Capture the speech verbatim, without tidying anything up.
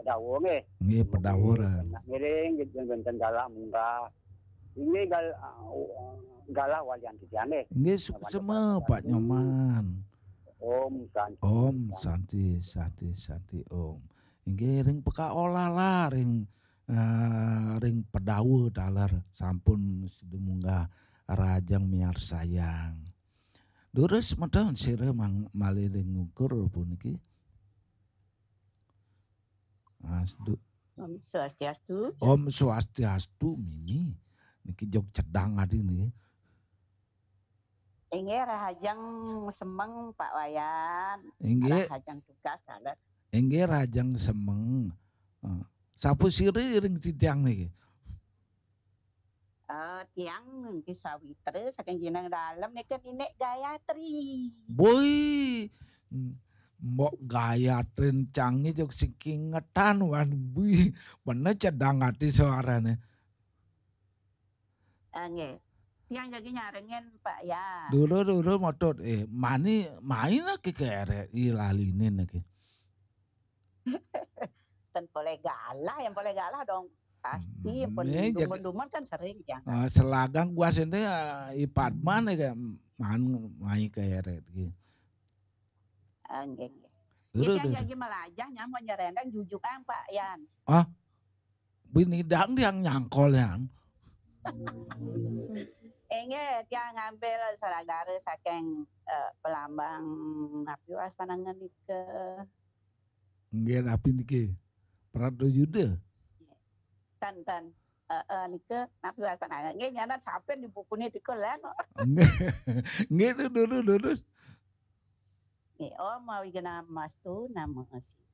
pedawo nggih. Nggih pedawo ren. Ngiring benten galak munggah. Ini gal uh, galah walian titiane. Nggih semua Pak Nyoman. Om Santi. Om Santi Santi Santi Om. Nggih ring peka olah lah ring uh, ring pedawo dalar sampun sedemunggah rajang miar sayang. Durus medon sire mang malih ring ngukur puniki. Asdu. Om Swastiastu. Om Swastiastu Mimi. Niki jog cedang adi niki. Inggih rahajang semeng Pak Wayan. Inggih. Rahajang tugas dalar. Inggih rajang semeng. Uh, sapu siri ring tidang niki. Uh, tiang niki sawitra saking jeneng dalem niki Nenek Gayatri. Boy. Mbok Gayatri canggih jog sing kingetan wan bui. Bener cedang ati suarane. Nggih. Tiang jadi nyarengen Pak ya. Dulu dulu motot eh mani main lagi kere ilalinin lagi. Dan boleh galah, yang boleh galah dong pasti. Yang Hmm, duman-duman kan sering ya. Uh, selagang gua sini uh, ipat mana kayak man main kere gitu. Nggih. Dulu Yang dulu. jadi melajah nyampun nyerendang jujukan Pak Yan. Ah, binidang yang nyangkol yang. Inge dia ngambil saragara saking uh, pelambang api wastanangan ke Nggih api niki. Prado Yuda. tan tan uh, uh, nike api wastanangan nge nyana sampean di bukune dikolan. Nggih dulu dulu dulu. Nge oh mau igana mas tu nama si